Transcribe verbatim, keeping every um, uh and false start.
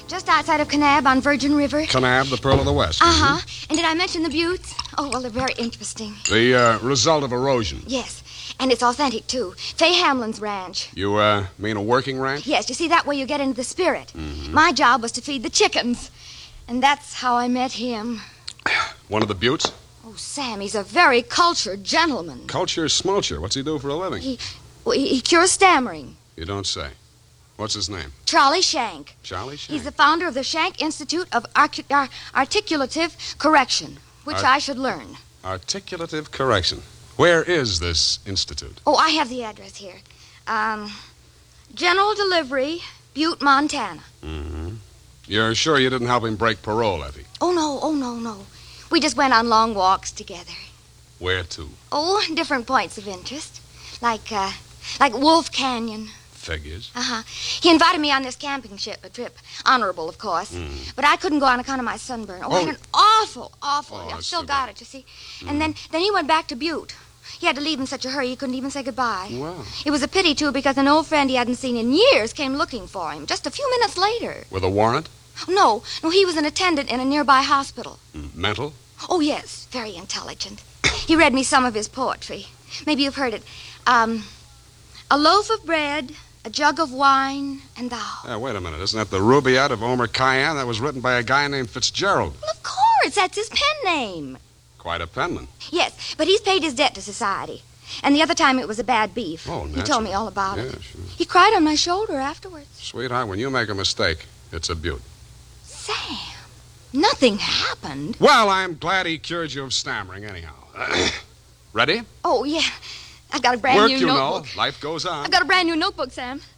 Just outside of Kanab on Virgin River. Kanab, the Pearl of the West. Uh-huh. Mm-hmm. And did I mention the buttes? Oh, well, they're very interesting. The uh, result of erosion. Yes. And it's authentic, too. Fay Hamlin's ranch. You, uh, mean a working ranch? Yes, you see, that way you get into the spirit. Mm-hmm. My job was to feed the chickens. And that's how I met him. One of the buttes? Oh, Sam, he's a very cultured gentleman. Culture smulcher. What's he do for a living? He, well, he, he cures stammering. You don't say. What's his name? Charlie Shank. Charlie Shank? He's the founder of the Shank Institute of Arcu- Ar- Articulative Correction, which Art- I should learn. Articulative correction. Where is this institute? Oh, I have the address here. Um, General Delivery, Butte, Montana. Mm-hmm. You're sure you didn't help him break parole, Effie? Oh, no, oh, no, no. We just went on long walks together. Where to? Oh, different points of interest. Like, uh, like Wolf Canyon. Figures. Uh-huh. He invited me on this camping ship, a trip. Honorable, of course. Mm. But I couldn't go on account of my sunburn. Oh, Oh. I had an awful, awful... Oh, I've that's still too got bad. it, you see. And then, then he went back to Butte. He had to leave in such a hurry he couldn't even say goodbye. Well. It was a pity, too, because an old friend he hadn't seen in years came looking for him just a few minutes later. With a warrant? No, no, he was an attendant in a nearby hospital. Mm. Mental? Oh, yes, very intelligent. He read me some of his poetry. Maybe you've heard it. Um, a loaf of bread, a jug of wine, and thou. Uh, wait a minute. Isn't that the Rubaiyat of Omar Khayyam? That was written by a guy named Fitzgerald. Well, of course, that's his pen name. Quite a penman. Yes, but he's paid his debt to society. And the other time it was a bad beef. Oh, He naturally. told me all about Yeah, it. sure. He cried on my shoulder afterwards. Sweetheart, when you make a mistake, it's a beaut. Sam, nothing happened. Well, I'm glad he cured you of stammering, anyhow. Ready? Oh, yeah. I've got a brand Work, new you notebook. know. Life goes on. I've got a brand new notebook, Sam.